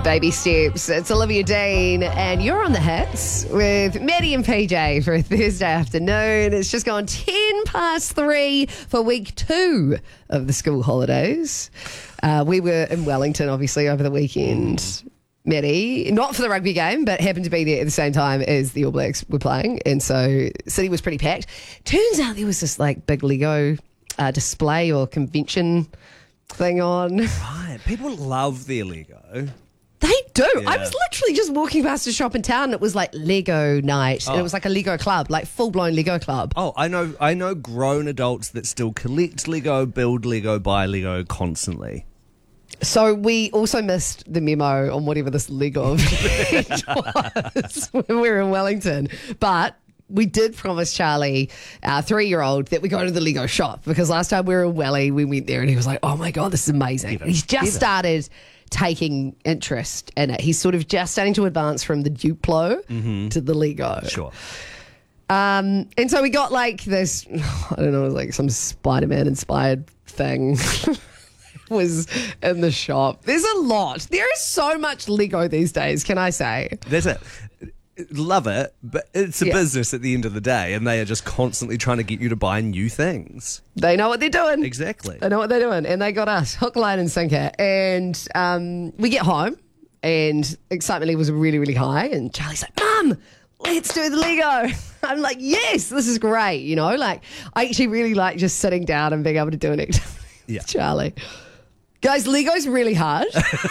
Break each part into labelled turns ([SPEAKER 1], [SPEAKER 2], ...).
[SPEAKER 1] Baby steps. It's Olivia Dean, and you're on the hits with Maddie and PJ for a Thursday afternoon. It's just gone 3:10 for week 2 of the school holidays. We were in Wellington, obviously, over the weekend. Maddie, not for the rugby game, but happened to be there at the same time as the All Blacks were playing, and so City was pretty packed. Turns out there was this like big Lego display or convention thing on.
[SPEAKER 2] Right, people love their Lego.
[SPEAKER 1] They do.
[SPEAKER 2] Yeah.
[SPEAKER 1] I was literally just walking past a shop in town and it was like Lego night. And it was like a Lego club, like full-blown Lego club.
[SPEAKER 2] Oh, I know grown adults that still collect Lego, build Lego, buy Lego constantly.
[SPEAKER 1] So we also missed the memo on whatever this Lego event was when we were in Wellington. But we did promise Charlie, our 3-year-old, that we go to the Lego shop because last time we were in Welly, we went there and he was like, oh my God, this is amazing. And he's just started taking interest in it. He's sort of just starting to advance from the Duplo to the Lego.
[SPEAKER 2] Sure.
[SPEAKER 1] And so we got like this, I don't know, it was like some Spider-Man inspired thing. Was in the shop. There's a lot. There is so much Lego these days, can I say?
[SPEAKER 2] That's it. Love it, but it's a business at the end of the day, and they are just constantly trying to get you to buy new things.
[SPEAKER 1] They know what they're doing.
[SPEAKER 2] Exactly.
[SPEAKER 1] They know what they're doing, and they got us hook, line, and sinker. And we get home, and excitement level was really, really high. And Charlie's like, "Mum, let's do the Lego." I'm like, "Yes, this is great." You know, like I actually really like just sitting down and being able to do an activity with Charlie. Guys, Lego's really hard.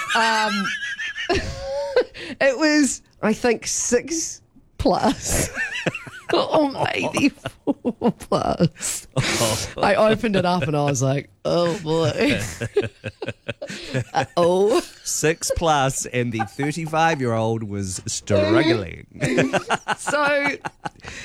[SPEAKER 1] It was, I think, 6 plus. Or maybe 4 plus. I opened it up and I was like, oh boy. Uh-oh.
[SPEAKER 2] 6 plus, and the 35-year-old was struggling.
[SPEAKER 1] So